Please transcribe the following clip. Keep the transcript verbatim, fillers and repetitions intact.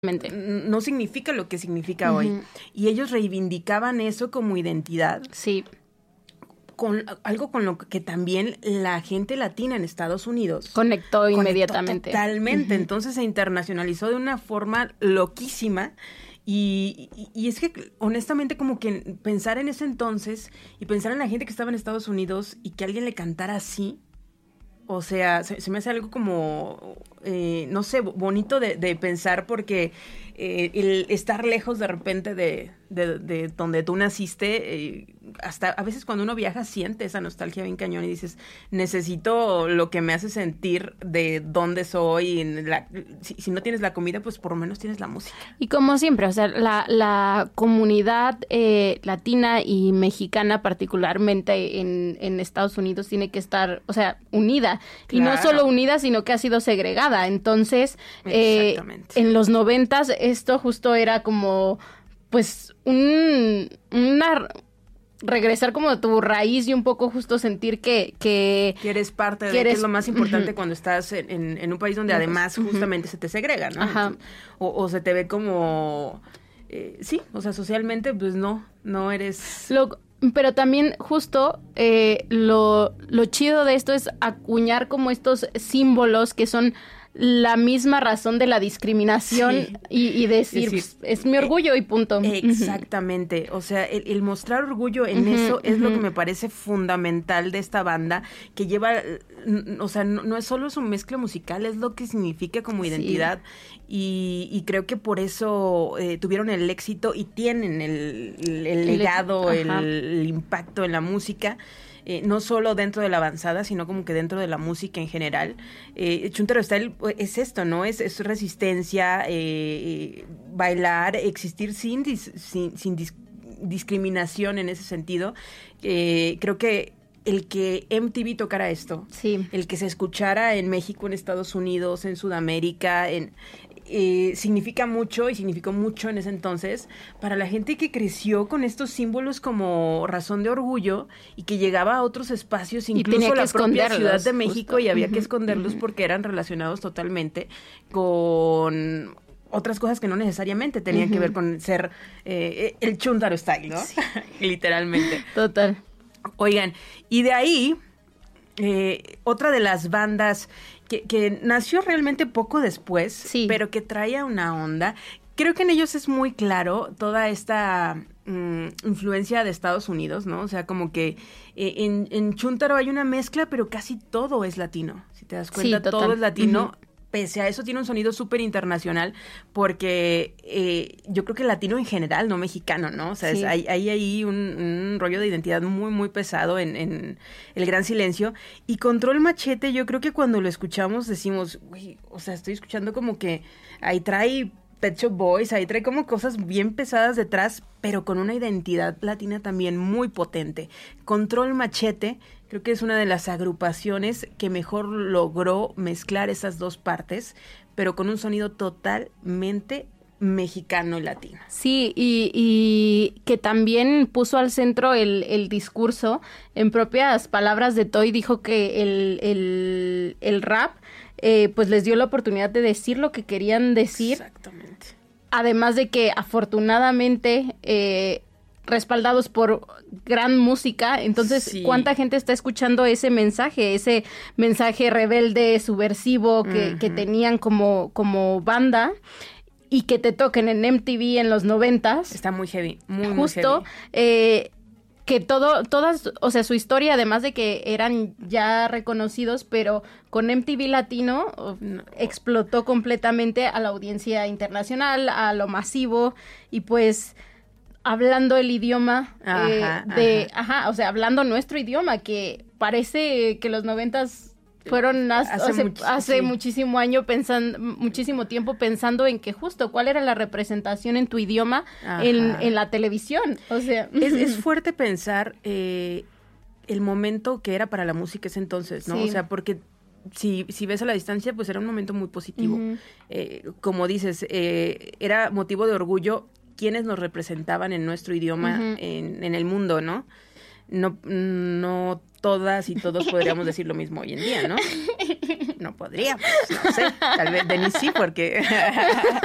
no significa lo que significa uh-huh. hoy. Y ellos reivindicaban eso como identidad. Sí. Con algo con lo que también la gente latina en Estados Unidos conectó inmediatamente. Totalmente. Uh-huh. Entonces se internacionalizó de una forma loquísima. Y, y, y es que honestamente como que pensar en ese entonces y pensar en la gente que estaba en Estados Unidos y que alguien le cantara así, o sea, se, se me hace algo como, eh, no sé, bonito de, de pensar porque eh, el estar lejos de repente de, de, de donde tú naciste, eh, hasta a veces cuando uno viaja siente esa nostalgia bien cañón y dices, necesito lo que me hace sentir de dónde soy. La, si, si no tienes la comida, pues por lo menos tienes la música. Y como siempre, o sea, la, la comunidad eh, latina y mexicana particularmente en, en Estados Unidos tiene que estar, o sea, unida. Claro. Y no solo unida, sino que ha sido segregada. Entonces, eh, en los noventas esto justo era como, pues, un, una... regresar como a tu raíz y un poco justo sentir que... Que, que eres parte de... que eres, que es lo más importante uh-huh. cuando estás en, en, en un país donde además uh-huh. justamente se te segrega, ¿no? Ajá. O, o se te ve como... Eh, sí, o sea, socialmente, pues no, no eres... Lo, pero también justo eh, lo, lo chido de esto es acuñar como estos símbolos que son... la misma razón de la discriminación sí. y, y decir, decir pues, es mi orgullo y punto. Exactamente, o sea, el, el mostrar orgullo en uh-huh, eso es uh-huh. lo que me parece fundamental de esta banda, que lleva, o sea, no, no es solo su mezcla musical, es lo que significa como identidad sí. y, y creo que por eso eh, tuvieron el éxito y tienen el, el, el legado, el, el impacto en la música. Eh, no solo dentro de la avanzada, sino como que dentro de la música en general. Eh, Chuntaro Style es esto, ¿no? Es, es resistencia, eh, bailar, existir sin, dis, sin, sin dis, discriminación en ese sentido. Eh, creo que el que M T V tocara esto, sí. el que se escuchara en México, en Estados Unidos, en Sudamérica, en... Eh, significa mucho y significó mucho en ese entonces para la gente que creció con estos símbolos como razón de orgullo y que llegaba a otros espacios, incluso la propia Ciudad de México, justo. Y había uh-huh, que esconderlos uh-huh. porque eran relacionados totalmente con otras cosas que no necesariamente tenían uh-huh. que ver con ser eh, el Chuntaro Style, ¿no? Sí. Literalmente. Total. Oigan, y de ahí eh, otra de las bandas Que, que nació realmente poco después, sí. pero que traía una onda. Creo que en ellos es muy claro toda esta mm, influencia de Estados Unidos, ¿no? O sea, como que eh, en, en Chuntaro hay una mezcla, pero casi todo es latino. Si te das cuenta, sí, todo es latino. Uh-huh. Pese a eso tiene un sonido súper internacional porque eh, yo creo que latino en general, no mexicano, ¿no? O sea, sí. es, hay, hay ahí un, un rollo de identidad muy, muy pesado en, en El Gran Silencio. Y Control Machete, yo creo que cuando lo escuchamos decimos, güey, o sea, estoy escuchando como que ahí trae Pet Shop Boys, ahí trae como cosas bien pesadas detrás, pero con una identidad latina también muy potente. Control Machete creo que es una de las agrupaciones que mejor logró mezclar esas dos partes, pero con un sonido totalmente mexicano y latino. Sí, y, y que también puso al centro el, el discurso. En propias palabras de Toy dijo que el, el, el rap eh, pues les dio la oportunidad de decir lo que querían decir. Exactamente. Además de que afortunadamente... Eh, respaldados por gran música, entonces sí. ¿cuánta gente está escuchando ese mensaje, ese mensaje rebelde, subversivo que, uh-huh. que tenían como, como banda y que te toquen en M T V en los noventas? Está muy heavy, muy, justo, muy heavy. Eh, que todo, todas, o sea, su historia, además de que eran ya reconocidos, pero con M T V Latino no. explotó completamente a la audiencia internacional, a lo masivo, y pues... hablando el idioma ajá, eh, de, ajá. ajá, o sea, hablando nuestro idioma, que parece que los noventas fueron hace, hace, much, hace sí. muchísimo año pensando, muchísimo tiempo pensando en que justo cuál era la representación en tu idioma en, en la televisión, o sea. Es, es fuerte pensar eh, el momento que era para la música ese entonces, ¿no? Sí. O sea, porque Si, si ves a la distancia, pues era un momento muy positivo. Uh-huh. Eh, como dices, eh, era motivo de orgullo quienes nos representaban en nuestro idioma uh-huh. en, en el mundo, ¿no? No, no todas y todos podríamos decir lo mismo hoy en día, ¿no? No podríamos, no sé, tal vez Denise sí, porque...